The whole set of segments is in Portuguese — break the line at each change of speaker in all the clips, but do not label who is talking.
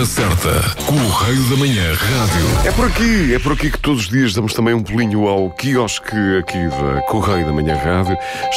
hora certa. Correio da Manhã Rádio.
É por aqui que todos os dias damos também um pulinho ao quiosque aqui da Correio da Manhã Rádio.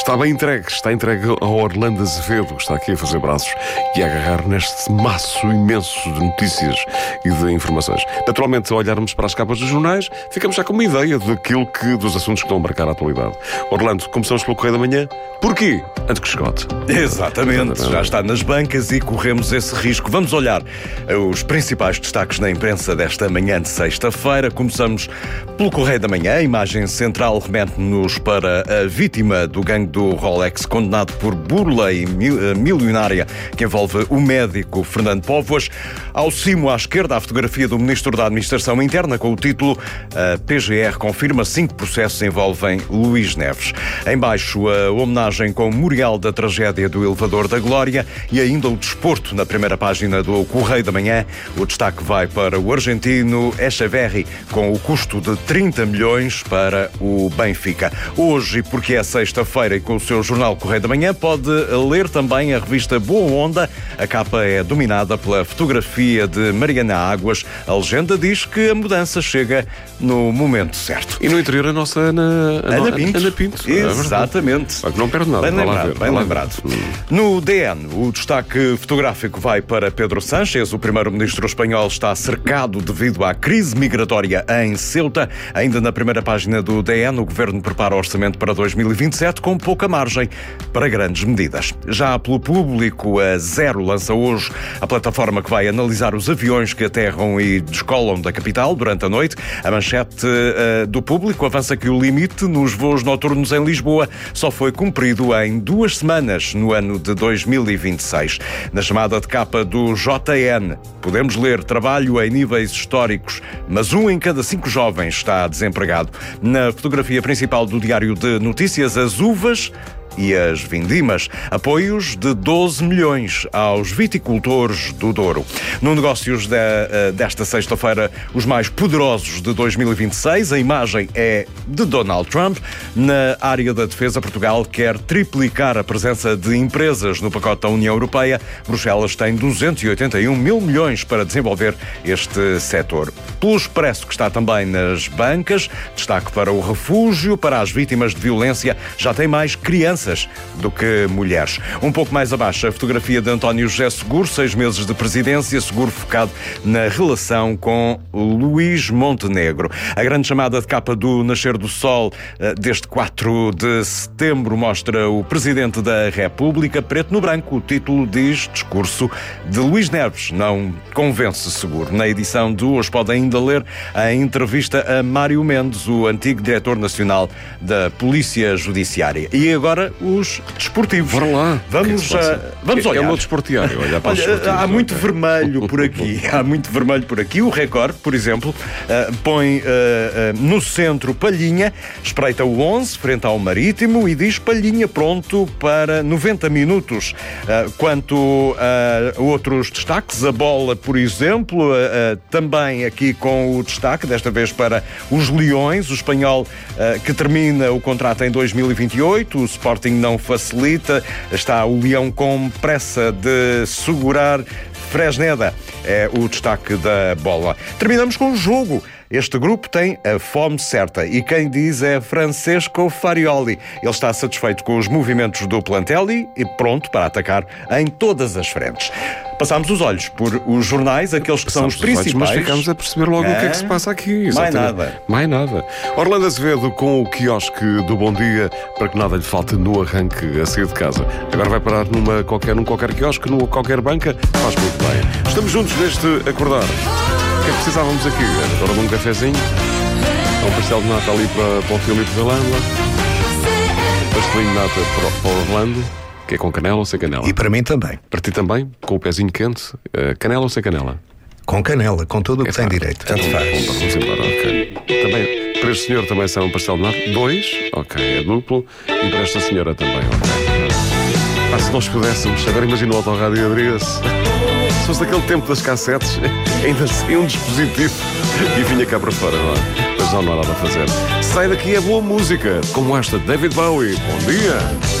Está entregue ao Orlando Azevedo, que está aqui a fazer braços e a agarrar neste maço imenso de notícias e de informações. Naturalmente, ao olharmos para as capas dos jornais, ficamos já com uma ideia dos assuntos que estão a marcar a atualidade. Orlando, começamos pelo Correio da Manhã. Porquê? Antes que esgote.
Exatamente, já está nas bancas e corremos esse risco. Vamos olhar os principais destaques na imprensa desta manhã de sexta-feira. Começamos pelo Correio da Manhã. A imagem central remete-nos para a vítima do gangue do Rolex, condenado por burla milionária que envolve o médico Fernando Póvoas. Ao cimo, à esquerda, a fotografia do Ministro da Administração Interna com o título "A PGR confirma 5 processos envolvem Luís Neves". Em baixo, a homenagem com o memorial da tragédia do elevador da Glória e ainda o desporto na primeira página do Correio da Manhã. O destaque vai para o argentino Echeverri, com o custo de 30 milhões para o Benfica. Hoje, porque é sexta-feira e com o seu jornal Correio da Manhã, pode ler também a revista Boa Onda. A capa é dominada pela fotografia de Mariana Águas. A legenda diz que a mudança chega no momento certo.
E no interior a nossa Ana Pinto.
Exatamente.
Não perde nada.
Bem lembrado. No DN, o destaque fotográfico vai para Pedro Sánchez. O primeiro-ministro espanhol está cercado devido à crise migratória em Ceuta. Ainda na primeira página do DN, o governo prepara o orçamento para 2027 com pouca margem para grandes medidas. Já pelo Público, a Zero lança hoje a plataforma que vai analisar os aviões que aterram e descolam da capital durante a noite. A manchete do Público avança que o limite nos voos noturnos em Lisboa só foi cumprido em 2 semanas no ano de 2026. Na chamada de capa do JN, podemos ler: trabalho em níveis históricos, mas 1 em cada 5 jovens está desempregado. Na fotografia principal do Diário de Notícias, as uvas e as vindimas, apoios de 12 milhões aos viticultores do Douro. No Negócios desta sexta-feira, os mais poderosos de 2026, a imagem é de Donald Trump. Na área da defesa, Portugal quer triplicar a presença de empresas no pacote da União Europeia. Bruxelas tem 281 mil milhões para desenvolver este setor. Pelo Expresso, que está também nas bancas, destaque para o refúgio para as vítimas de violência. Já tem mais crianças do que mulheres. Um pouco mais abaixo, a fotografia de António José Seguro, 6 meses de presidência, Seguro focado na relação com Luís Montenegro. A grande chamada de capa do Nascer do Sol deste 4 de setembro mostra o Presidente da República, preto no branco. O título diz: discurso de Luís Neves não convence Seguro. Na edição de hoje pode ainda ler a entrevista a Mário Mendes, o antigo diretor nacional da Polícia Judiciária. E agora os desportivos.
Bora lá.
Vamos olhar.
É o meu desportiário.
Há muito vermelho por aqui. Há muito vermelho por aqui. O Record, por exemplo, põe no centro Palhinha, espreita o 11 frente ao Marítimo e diz: Palhinha pronto para 90 minutos. Quanto a outros destaques, a Bola, por exemplo, também aqui com o destaque, desta vez para os Leões, o espanhol que termina o contrato em 2028, o Sporting não facilita, está o Leão com pressa de segurar Fresneda. É o destaque da Bola. Terminamos com o jogo. Este grupo tem a fome certa e quem diz é Francesco Farioli. Ele está satisfeito com os movimentos do plantel e pronto para atacar em todas as frentes. Passámos os olhos por os jornais, aqueles que são os principais.
Mas ficámos a perceber logo o que é que se passa aqui. Mais nada. Orlando Azevedo com o quiosque do Bom Dia, para que nada lhe falte no arranque a sair de casa. Agora vai parar num qualquer quiosque, numa qualquer banca. Faz muito bem. Estamos juntos neste acordar. O que é que precisávamos aqui? Agora de um cafezinho, um pastel de nata ali para o Filipe da Lamba, um pastelinho de nata para o Orlando, que é com canela ou sem canela?
E para mim também.
Para ti também? Com o pezinho quente? Canela ou sem canela?
Com canela, com tudo o que tem direito.
Tanto faz. Vamos embora, ok. Também, para este senhor também são um pastel de nata? 2? Ok, é duplo. E para esta senhora também, ok. Se nós pudéssemos, agora imagina o autorrádio abrir-se. Se fosse daquele tempo das cassetes, ainda assim um dispositivo e vinha cá para fora, não é? Mas não há nada a fazer. Sai daqui a boa música, como esta de David Bowie. Bom dia!